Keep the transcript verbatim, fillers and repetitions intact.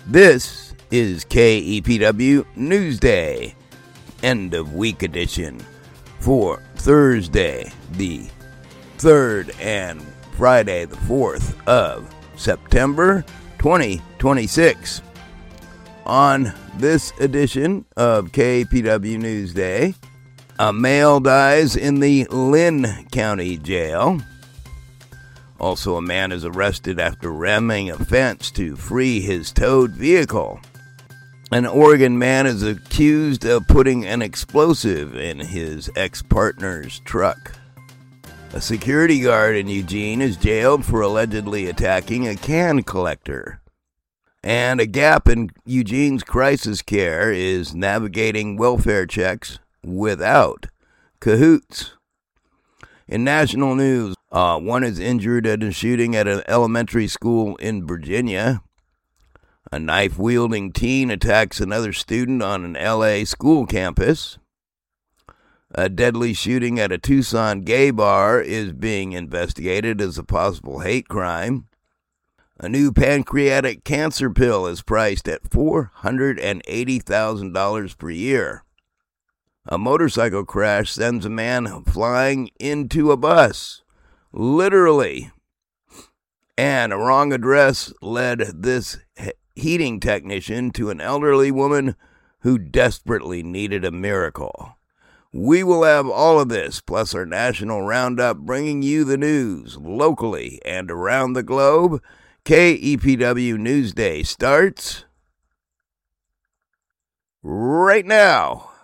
This is K E P W Newsday, end of week edition for Thursday, the third and Friday, the fourth of September, twenty twenty-six. On this edition of K E P W Newsday, a male dies in the Lynn County Jail. Also, a man is arrested after ramming a fence to free his towed vehicle. An Oregon man is accused of putting an explosive in his ex-partner's truck. A security guard in Eugene is jailed for allegedly attacking a can collector. And a gap in Eugene's crisis care is navigating welfare checks without cahoots. In national news, uh, one is injured at a shooting at an elementary school in Virginia. A knife-wielding teen attacks another student on an L A school campus. A deadly shooting at a Tucson gay bar is being investigated as a possible hate crime. A new pancreatic cancer pill is priced at four hundred eighty thousand dollars per year. A motorcycle crash sends a man flying into a bus, literally. And a wrong address led this heating technician to an elderly woman who desperately needed a miracle. We will have all of this, plus our national roundup, bringing you the news locally and around the globe. K E P W Newsday starts right now.